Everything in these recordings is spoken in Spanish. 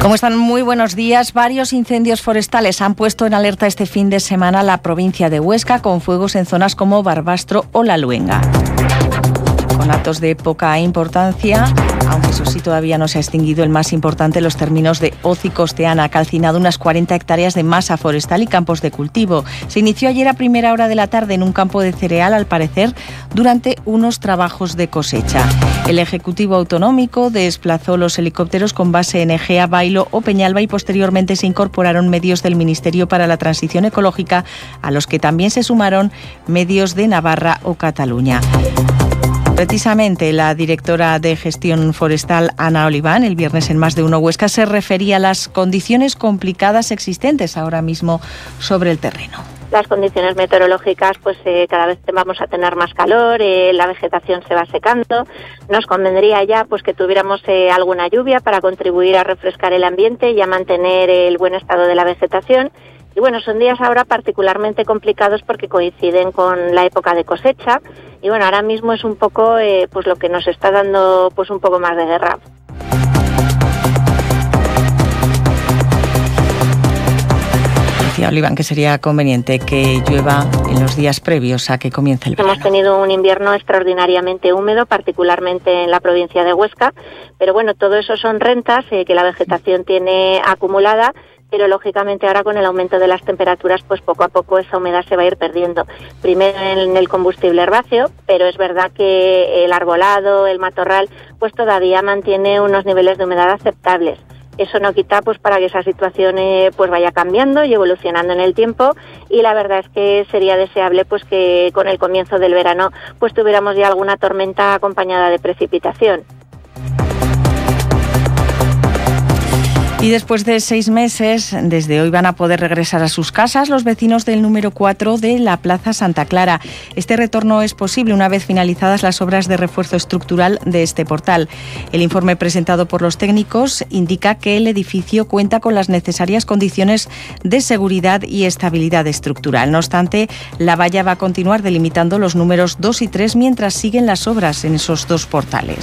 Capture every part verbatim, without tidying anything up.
¿Cómo están? Muy buenos días. Varios incendios forestales han puesto en alerta este fin de semana la provincia de Huesca, con fuegos en zonas como Barbastro o La Luenga. Con actos de poca importancia, aunque eso sí todavía no se ha extinguido el más importante, los términos de Hoz y Costeana. Ha calcinado unas cuarenta hectáreas de masa forestal y campos de cultivo. Se inició ayer a primera hora de la tarde en un campo de cereal, al parecer, durante unos trabajos de cosecha. El Ejecutivo Autonómico desplazó los helicópteros con base en Egea, Bailo o Peñalba y posteriormente se incorporaron medios del Ministerio para la Transición Ecológica, a los que también se sumaron medios de Navarra o Cataluña. Precisamente la directora de Gestión Forestal, Ana Oliván, el viernes en Más de Uno Huesca, se refería a las condiciones complicadas existentes ahora mismo sobre el terreno. Las condiciones meteorológicas, pues eh, cada vez vamos a tener más calor, eh, la vegetación se va secando. Nos convendría ya pues que tuviéramos eh, alguna lluvia para contribuir a refrescar el ambiente y a mantener el buen estado de la vegetación. Y bueno, son días ahora particularmente complicados porque coinciden con la época de cosecha. Y bueno, ahora mismo es un poco eh, pues lo que nos está dando pues un poco más de guerra. Decía Oliván que sería conveniente que llueva en los días previos a que comience el verano. Hemos tenido un invierno extraordinariamente húmedo, particularmente en la provincia de Huesca, pero bueno, todo eso son rentas eh, que la vegetación tiene acumulada, pero lógicamente ahora con el aumento de las temperaturas, pues poco a poco esa humedad se va a ir perdiendo. Primero en el combustible herbáceo, pero es verdad que el arbolado, el matorral, pues todavía mantiene unos niveles de humedad aceptables. Eso no quita pues para que esa situación eh, pues vaya cambiando y evolucionando en el tiempo, y la verdad es que sería deseable pues que con el comienzo del verano pues tuviéramos ya alguna tormenta acompañada de precipitación. Y después de seis meses, desde hoy van a poder regresar a sus casas los vecinos del número cuatro de la Plaza Santa Clara. Este retorno es posible una vez finalizadas las obras de refuerzo estructural de este portal. El informe presentado por los técnicos indica que el edificio cuenta con las necesarias condiciones de seguridad y estabilidad estructural. No obstante, la valla va a continuar delimitando los números dos y tres mientras siguen las obras en esos dos portales.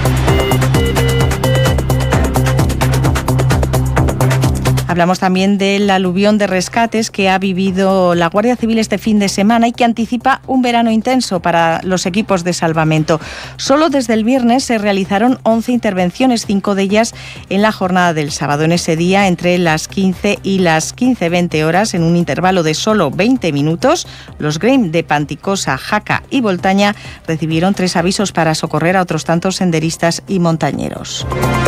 Hablamos también del aluvión de rescates que ha vivido la Guardia Civil este fin de semana y que anticipa un verano intenso para los equipos de salvamento. Solo desde el viernes se realizaron once intervenciones, cinco de ellas en la jornada del sábado. En ese día, entre las quince y las quince veinte horas, en un intervalo de solo veinte minutos, los Grem de Panticosa, Jaca y Voltaña recibieron tres avisos para socorrer a otros tantos senderistas y montañeros.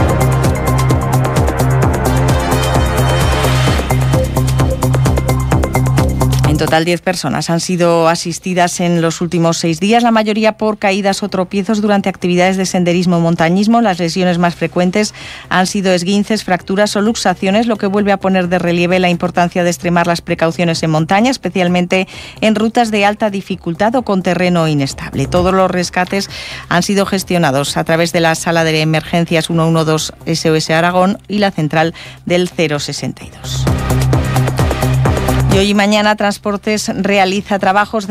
En total, diez personas han sido asistidas en los últimos seis días, la mayoría por caídas o tropiezos durante actividades de senderismo o montañismo. Las lesiones más frecuentes han sido esguinces, fracturas o luxaciones, lo que vuelve a poner de relieve la importancia de extremar las precauciones en montaña, especialmente en rutas de alta dificultad o con terreno inestable. Todos los rescates han sido gestionados a través de la Sala de Emergencias ciento doce S O S Aragón y la central del cero sesenta y dos. Y hoy y mañana Transportes realiza trabajos de